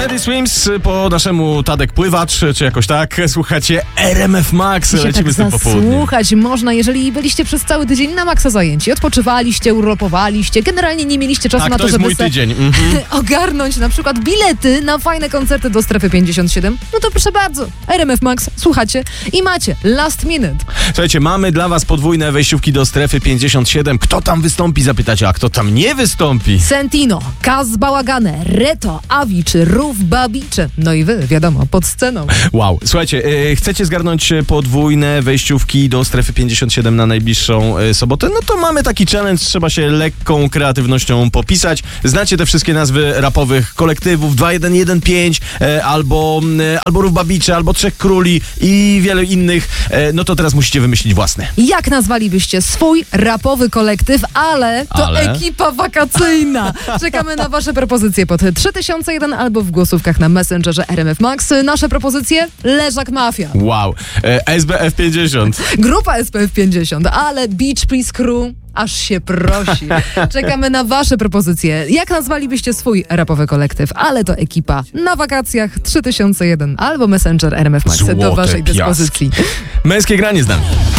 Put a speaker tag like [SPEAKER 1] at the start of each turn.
[SPEAKER 1] Teddy Swims po naszemu Tadek Pływacz, czy jakoś tak. Słuchacie RMF Max. Lecimy z tym popołudniem.
[SPEAKER 2] Słuchać można, jeżeli byliście przez cały tydzień na maksa zajęci. Odpoczywaliście, urlopowaliście, generalnie nie mieliście czasu na to, żeby
[SPEAKER 1] mój tydzień.
[SPEAKER 2] ogarnąć na przykład bilety na fajne koncerty do Strefy 57. No to proszę bardzo, RMF Max, słuchacie i macie last minute.
[SPEAKER 1] Słuchajcie, mamy dla was podwójne wejściówki do Strefy 57. Kto tam wystąpi, zapytacie, a kto tam nie wystąpi?
[SPEAKER 2] Sentino, Kaz Bałagane, Reto, Avi czy Ruf Babicze. No i wy, wiadomo, pod sceną.
[SPEAKER 1] Wow. Słuchajcie, chcecie zgarnąć podwójne wejściówki do Strefy 57 na najbliższą sobotę? No to mamy taki challenge, trzeba się lekką kreatywnością popisać. Znacie te wszystkie nazwy rapowych kolektywów 2115, albo Ruf Babicze, albo Trzech Króli i wiele innych. No to teraz musicie wymyślić własne.
[SPEAKER 2] Jak nazwalibyście swój rapowy kolektyw, ale to ekipa wakacyjna? Czekamy na wasze propozycje pod 3001 albo w głosówkach na Messengerze RMF Max. Nasze propozycje? Leżak Mafia.
[SPEAKER 1] Wow. SBF 50.
[SPEAKER 2] Grupa SPF 50, ale Beach Please Crew aż się prosi. Czekamy na wasze propozycje. Jak nazwalibyście swój rapowy kolektyw? Ale to ekipa na wakacjach 3001 albo Messenger RMF Max do waszej dyspozycji.
[SPEAKER 1] Męskie granie z nami.